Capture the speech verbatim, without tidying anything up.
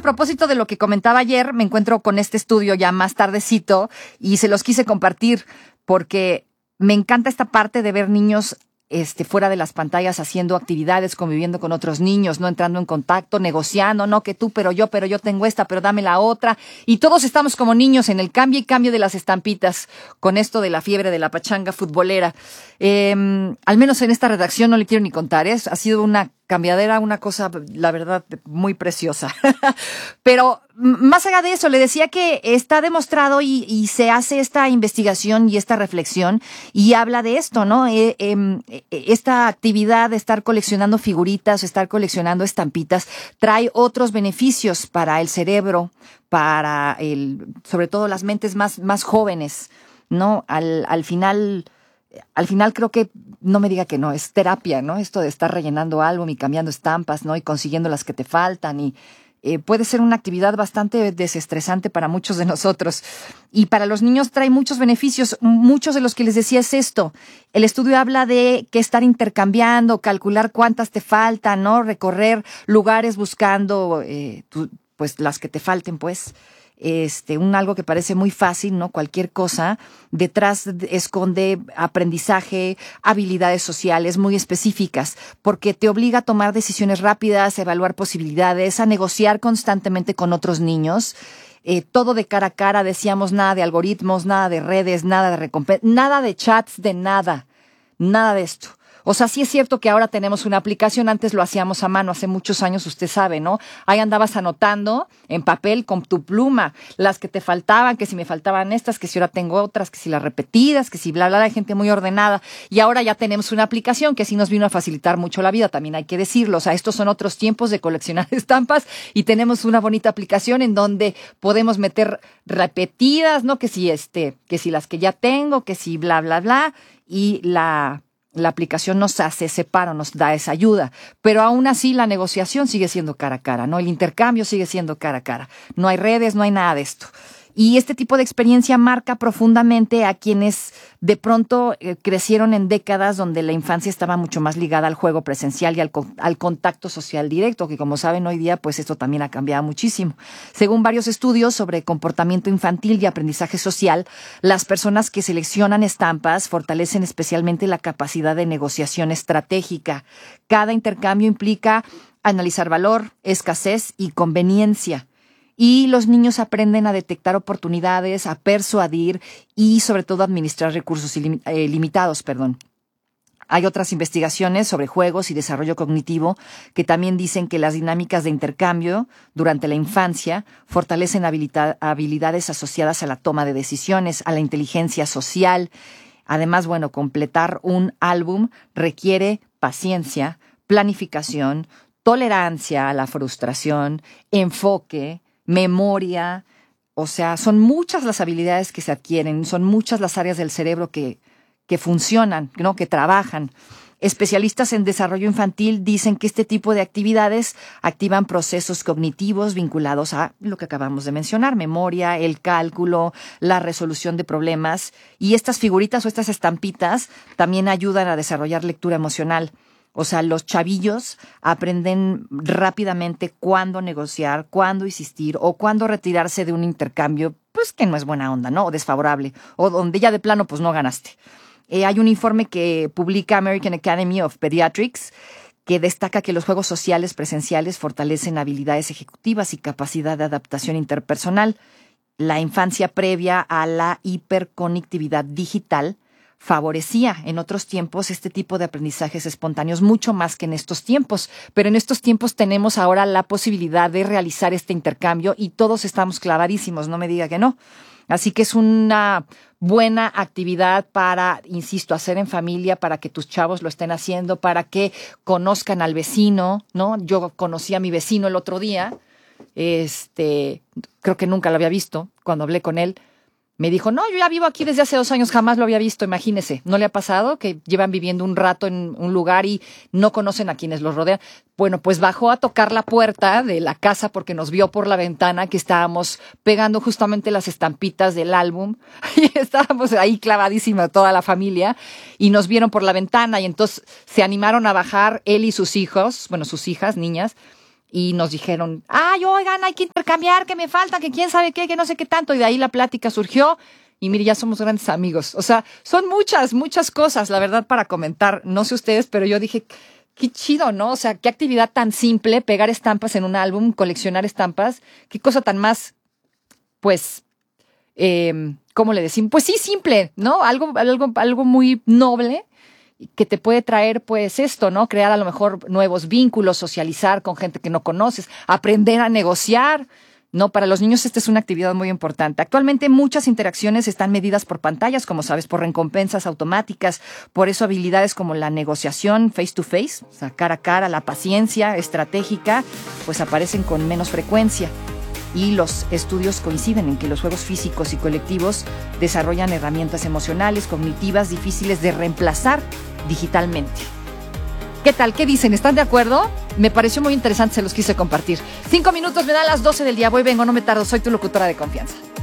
propósito de lo que comentaba ayer, me encuentro con este estudio ya más tardecito y se los quise compartir porque me encanta esta parte de ver niños Este, fuera de las pantallas haciendo actividades, conviviendo con otros niños, no entrando en contacto, negociando, no que tú, pero yo, pero yo tengo esta, pero dame la otra. Y todos estamos como niños en el cambio y cambio de las estampitas con esto de la fiebre de la pachanga futbolera. Eh, al menos en esta redacción no le quiero ni contar, ¿eh? Ha sido una cambiadera, una cosa, la verdad, muy preciosa. Pero más allá de eso, le decía que está demostrado y, y se hace esta investigación y esta reflexión y habla de esto, ¿no? Eh, eh, esta actividad de estar coleccionando figuritas, estar coleccionando estampitas, trae otros beneficios para el cerebro, para el, sobre todo las mentes más, más jóvenes, ¿no? Al, al final... Al final creo que, no me diga que no, es terapia, ¿no? Esto de estar rellenando álbum y cambiando estampas, ¿no? Y consiguiendo las que te faltan y eh, puede ser una actividad bastante desestresante para muchos de nosotros. Y para los niños trae muchos beneficios, muchos de los que les decía es esto. El estudio habla de que estar intercambiando, calcular cuántas te faltan, ¿no? Recorrer lugares buscando, eh, tu, pues las que te falten, pues. Este, un algo que parece muy fácil, ¿no? Cualquier cosa, detrás esconde aprendizaje, habilidades sociales muy específicas, porque te obliga a tomar decisiones rápidas, a evaluar posibilidades, a negociar constantemente con otros niños. Eh, todo de cara a cara, decíamos, nada de algoritmos, nada de redes, nada de recompensa, nada de chats, de nada, nada de esto. O sea, sí es cierto que ahora tenemos una aplicación, antes lo hacíamos a mano, hace muchos años, usted sabe, ¿no? Ahí andabas anotando en papel con tu pluma las que te faltaban, que si me faltaban estas, que si ahora tengo otras, que si las repetidas, que si bla, bla, bla, hay gente muy ordenada. Y ahora ya tenemos una aplicación que sí nos vino a facilitar mucho la vida, también hay que decirlo. O sea, estos son otros tiempos de coleccionar estampas y tenemos una bonita aplicación en donde podemos meter repetidas, ¿no? Que si este, que si las que ya tengo, que si bla, bla, bla, y la... La aplicación nos hace ese paro, nos da esa ayuda, pero aún así la negociación sigue siendo cara a cara, ¿no? El intercambio sigue siendo cara a cara. No hay redes, no hay nada de esto. Y este tipo de experiencia marca profundamente a quienes de pronto eh, crecieron en décadas donde la infancia estaba mucho más ligada al juego presencial y al, al contacto social directo, que como saben hoy día pues esto también ha cambiado muchísimo. Según varios estudios sobre comportamiento infantil y aprendizaje social, las personas que seleccionan estampas fortalecen especialmente la capacidad de negociación estratégica. Cada intercambio implica analizar valor, escasez y conveniencia. Y los niños aprenden a detectar oportunidades, a persuadir y sobre todo a administrar recursos ilim- eh, limitados, perdón. Hay otras investigaciones sobre juegos y desarrollo cognitivo que también dicen que las dinámicas de intercambio durante la infancia fortalecen habilita- habilidades asociadas a la toma de decisiones, a la inteligencia social. Además, bueno, completar un álbum requiere paciencia, planificación, tolerancia a la frustración, enfoque, memoria. O sea, son muchas las habilidades que se adquieren, son muchas las áreas del cerebro que, que funcionan, ¿no? Que trabajan. Especialistas en desarrollo infantil dicen que este tipo de actividades activan procesos cognitivos vinculados a lo que acabamos de mencionar, memoria, el cálculo, la resolución de problemas. Y estas figuritas o estas estampitas también ayudan a desarrollar lectura emocional. O sea, los chavillos aprenden rápidamente cuándo negociar, cuándo insistir o cuándo retirarse de un intercambio, pues que no es buena onda, ¿no? O desfavorable, o donde ya de plano pues no ganaste. Eh, hay un informe que publica American Academy of Pediatrics que destaca que los juegos sociales presenciales fortalecen habilidades ejecutivas y capacidad de adaptación interpersonal. La infancia previa a la hiperconectividad digital favorecía en otros tiempos este tipo de aprendizajes espontáneos mucho más que en estos tiempos. Pero en estos tiempos tenemos ahora la posibilidad de realizar este intercambio y todos estamos clavadísimos, no me diga que no. Así que es una buena actividad para, insisto, hacer en familia, para que tus chavos lo estén haciendo, para que conozcan al vecino, ¿no? Yo conocí a mi vecino el otro día, este, creo que nunca lo había visto cuando hablé con él. Me dijo, no, yo ya vivo aquí desde hace dos años, jamás lo había visto, imagínese. ¿No le ha pasado que llevan viviendo un rato en un lugar y no conocen a quienes los rodean? Bueno, pues bajó a tocar la puerta de la casa porque nos vio por la ventana que estábamos pegando justamente las estampitas del álbum. Y estábamos ahí clavadísima toda la familia y nos vieron por la ventana y entonces se animaron a bajar él y sus hijos, bueno, sus hijas, niñas, y nos dijeron, ay, oigan, hay que intercambiar, que me falta, que quién sabe qué, que no sé qué tanto. Y de ahí la plática surgió. Y mire, ya somos grandes amigos. O sea, son muchas, muchas cosas, la verdad, para comentar. No sé ustedes, pero yo dije, qué chido, ¿no? O sea, qué actividad tan simple, pegar estampas en un álbum, coleccionar estampas. Qué cosa tan más, pues, eh, ¿cómo le decimos? Pues sí, simple, ¿no? Algo, algo, algo muy noble que te puede traer, pues, esto, ¿no? Crear a lo mejor nuevos vínculos, socializar con gente que no conoces, aprender a negociar. No, para los niños esta es una actividad muy importante. Actualmente muchas interacciones están medidas por pantallas, como sabes, por recompensas automáticas. Por eso habilidades como la negociación face to face, o sea, cara a cara, la paciencia estratégica, pues aparecen con menos frecuencia. Y los estudios coinciden en que los juegos físicos y colectivos desarrollan herramientas emocionales, cognitivas, difíciles de reemplazar digitalmente. ¿Qué tal? ¿Qué dicen? ¿Están de acuerdo? Me pareció muy interesante, se los quise compartir. Cinco minutos, me dan las doce del día. Voy, vengo, no me tardo. Soy tu locutora de confianza.